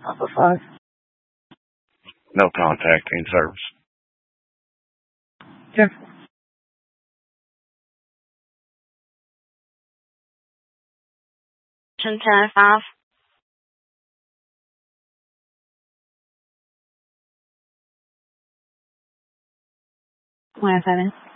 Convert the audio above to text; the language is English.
Papa 5. No contacting service. Sure. Ten 5. 27.